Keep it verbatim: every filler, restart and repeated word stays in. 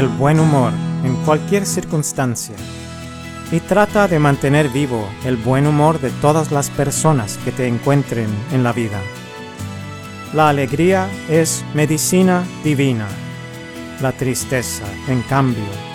el buen humor en cualquier circunstancia y trata de mantener vivo el buen humor de todas las personas que te encuentren en la vida. La alegría es medicina divina. La tristeza, en cambio,